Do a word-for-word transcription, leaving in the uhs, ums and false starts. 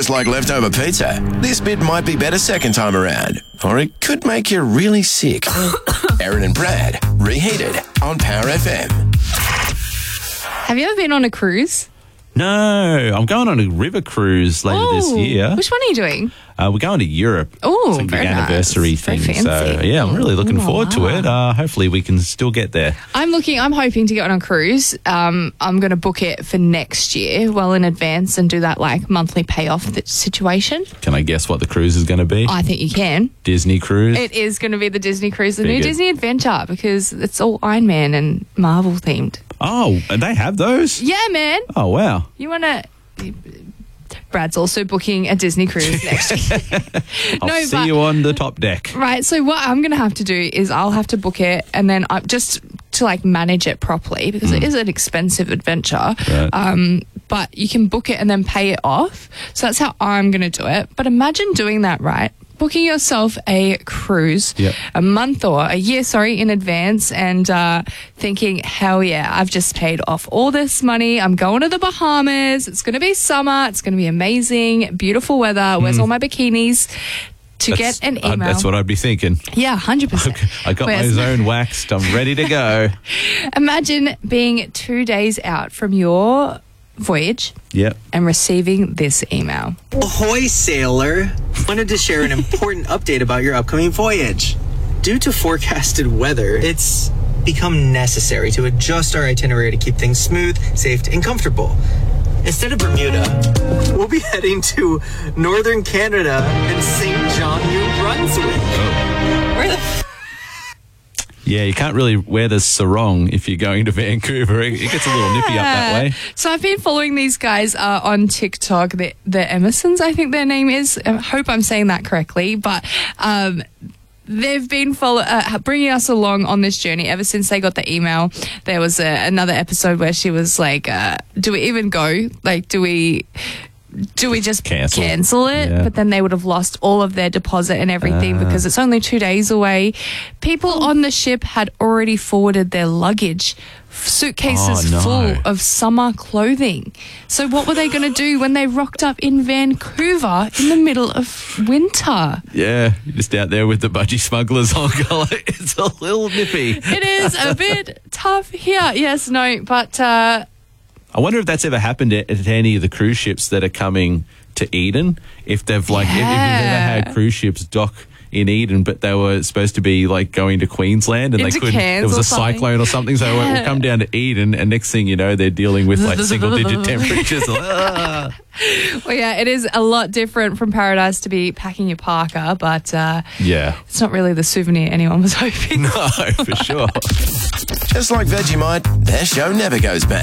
Just like leftover pizza, this bit might be better second time around, or it could make you really sick. Erin and Brad, Reheated on Power F M. Have you ever been on a cruise? No, I'm going on a river cruise later oh, this year. Which one are you doing? Uh, we're going to Europe. Oh, it's like very the anniversary nice. thing. Very So fancy. yeah, I'm really looking Ooh, forward to wow. it. Uh, hopefully we can still get there. I'm looking, I'm hoping to get on a cruise. Um, I'm going to book it for next year well in advance and do that like monthly payoff th- situation. Can I guess what the cruise is going to be? I think you can. Disney cruise? It is going to be the Disney cruise, the Very new good. Disney Adventure, because it's all Iron Man and Marvel themed. Oh, and they have those? Yeah, man. Oh, wow. You want to... Brad's also booking a Disney cruise next year. I'll No, see but- you on the top deck. Right, so what I'm going to have to do is I'll have to book it and then I just to like manage it properly because it is an expensive adventure. Right. Um, but you can book it and then pay it off. So that's how I'm going to do it. But imagine doing that, right? Booking yourself a cruise Yep. a month or a year, sorry, in advance and uh, thinking, hell yeah, I've just paid off all this money. I'm going to the Bahamas. It's going to be summer. It's going to be amazing. Beautiful weather. Where's all my bikinis? To That's- get an uh, email. that's what I'd be thinking. Yeah, one hundred percent. I got Where's- my zone waxed. I'm ready to go. Imagine being two days out from your voyage Yep. and receiving this email. Ahoy, sailor! Wanted to share an important update about your upcoming voyage. Due to forecasted weather, it's become necessary to adjust our itinerary to keep things smooth, safe, and comfortable. Instead of Bermuda, we'll be heading to northern Canada and Saint John, New Brunswick. Where the f- Yeah, you can't really wear the sarong if you're going to Vancouver. It it gets a little nippy up that way. So I've been following these guys uh, on TikTok. The, the Emersons, I think their name is. I hope I'm saying that correctly. But um, they've been follow- uh, bringing us along on this journey ever since they got the email. There was a, another episode where she was like, uh, do we even go? Like, do we... Do we just Cancel. cancel, it? Yeah. But then they would have lost all of their deposit and everything Ah. because it's only two days away. People on the ship had already forwarded their luggage, suitcases Oh, no. full of summer clothing. So what were they going to do when they rocked up in Vancouver in the middle of winter? Yeah, you're just out there with the budgie smugglers on color. It's a little nippy. It is a bit tough here. Yes, no, but... Uh, I wonder if that's ever happened at, at any of the cruise ships that are coming to Eden. If they've like, if, if they've Yeah. ever had cruise ships dock in Eden, but they were supposed to be like going to Queensland and Into they couldn't. Cairns There was or a something. cyclone or something, so Yeah. we'll come down to Eden, and next thing you know, they're dealing with like single digit temperatures. Ah. well, yeah, it is a lot different from Paradise to be packing your parka, but uh, Yeah, it's not really the souvenir anyone was hoping. no, for sure. Just like Vegemite, their show never goes bad.